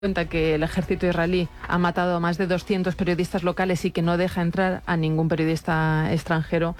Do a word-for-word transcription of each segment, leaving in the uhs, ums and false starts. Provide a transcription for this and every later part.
Cuenta que el ejército israelí ha matado a más de doscientos periodistas locales y que no deja entrar a ningún periodista extranjero,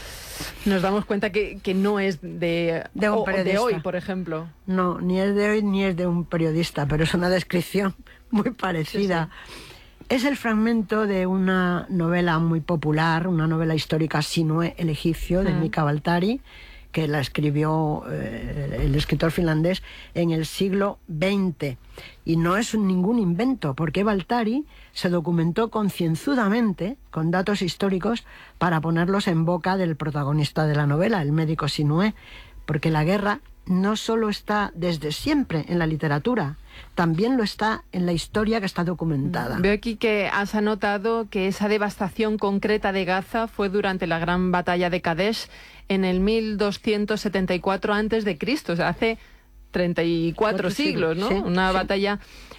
nos damos cuenta que, que no es de, de, un o, periodista. de hoy, por ejemplo. No, ni es de hoy ni es de un periodista, pero es una descripción muy parecida. Sí, sí. Es el fragmento de una novela muy popular, una novela histórica, Sinué el egipcio, de mm. Mika Waltari, que la escribió eh, el escritor finlandés en el siglo veinte. Y no es ningún invento, porque Waltari se documentó concienzudamente con datos históricos para ponerlos en boca del protagonista de la novela, el médico Sinué, porque la guerra no solo está desde siempre en la literatura, también lo está en la historia que está documentada. Veo aquí que has anotado que esa devastación concreta de Gaza fue durante la gran batalla de Kadesh en el mil doscientos setenta y cuatro antes de Cristo, o sea, hace treinta y cuatro siglos, ¿no? Sí, Una sí. batalla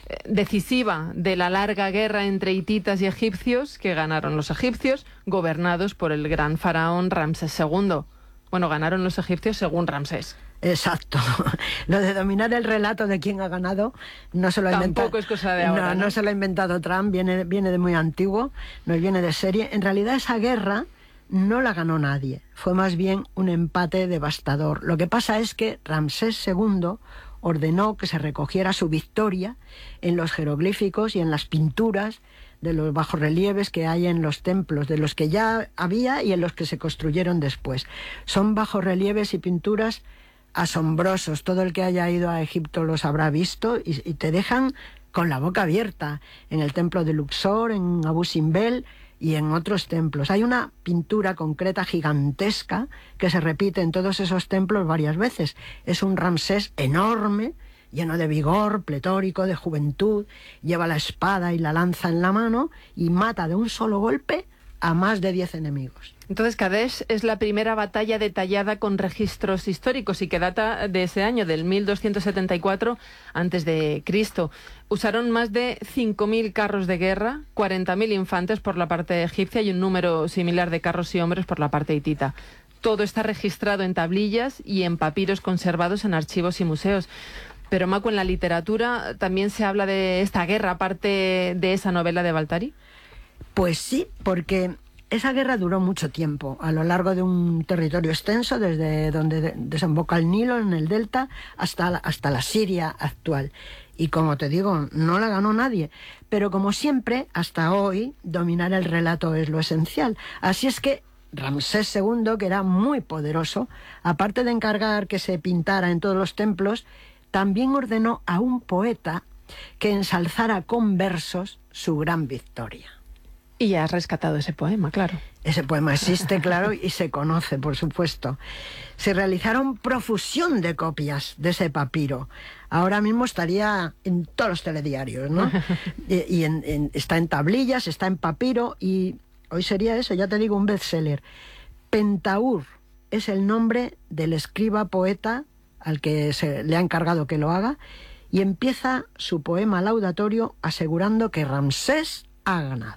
decisiva de la larga guerra entre hititas y egipcios que ganaron los egipcios, gobernados por el gran faraón Ramsés segundo. Bueno, ganaron los egipcios según Ramsés. Exacto. Lo de dominar el relato de quién ha ganado no se lo ha inventado. Tampoco es cosa de ahora, no, ¿no? no se lo ha inventado Trump, viene, viene de muy antiguo, nos viene de serie. En realidad esa guerra no la ganó nadie, fue más bien un empate devastador. Lo que pasa es que Ramsés segundo ordenó que se recogiera su victoria en los jeroglíficos y en las pinturas de los bajorrelieves que hay en los templos, de los que ya había y en los que se construyeron después. Son bajorrelieves y pinturas asombrosos. Todo el que haya ido a Egipto los habrá visto y, y te dejan con la boca abierta. En el templo de Luxor, en Abu Simbel y en otros templos. Hay una pintura concreta gigantesca que se repite en todos esos templos varias veces. Es un Ramsés enorme, lleno de vigor, pletórico, de juventud, lleva la espada y la lanza en la mano y mata de un solo golpe a más de diez enemigos. Entonces, Kadesh es la primera batalla detallada con registros históricos y que data de ese año, del mil doscientos setenta y cuatro antes de Cristo. Usaron más de cinco mil carros de guerra, cuarenta mil infantes por la parte egipcia y un número similar de carros y hombres por la parte hitita. Todo está registrado en tablillas y en papiros conservados en archivos y museos. Pero, Macu, en la literatura también se habla de esta guerra, aparte de esa novela de Waltari. Pues sí, porque esa guerra duró mucho tiempo, a lo largo de un territorio extenso, desde donde desemboca el Nilo, en el delta, hasta la, hasta la Siria actual. Y como te digo, no la ganó nadie. Pero como siempre, hasta hoy, dominar el relato es lo esencial. Así es que Ramsés segundo, que era muy poderoso, aparte de encargar que se pintara en todos los templos, también ordenó a un poeta que ensalzara con versos su gran victoria. Y ya has rescatado ese poema, claro. Ese poema existe, claro, y se conoce, por supuesto. Se realizaron profusión de copias de ese papiro. Ahora mismo estaría en todos los telediarios, ¿no? y y en, en, está en tablillas, está en papiro, y hoy sería eso, ya te digo, un bestseller. Pentaur es el nombre del escriba poeta al que se le ha encargado que lo haga, y empieza su poema laudatorio asegurando que Ramsés ha ganado.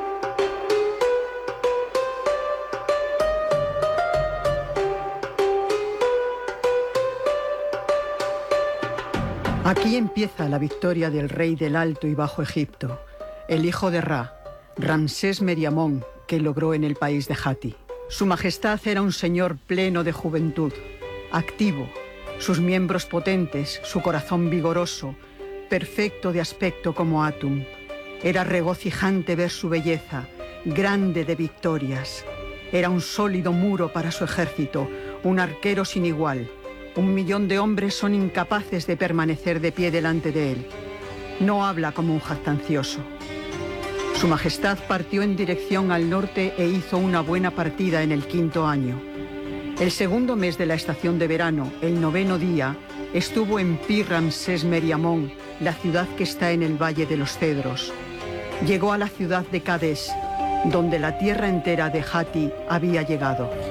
Aquí empieza la victoria del rey del Alto y Bajo Egipto, el hijo de Ra, Ramsés Meriamón, que logró en el país de Hati. Su majestad era un señor pleno de juventud, activo, sus miembros potentes, su corazón vigoroso, perfecto de aspecto como Atum. Era regocijante ver su belleza, grande de victorias. Era un sólido muro para su ejército, un arquero sin igual. Un millón de hombres son incapaces de permanecer de pie delante de él. No habla como un jactancioso. Su majestad partió en dirección al norte e hizo una buena partida en el quinto año. El segundo mes de la estación de verano, el noveno día, estuvo en Pi Ramsés Meriamón, la ciudad que está en el Valle de los Cedros. Llegó a la ciudad de Kadesh, donde la tierra entera de Hati había llegado.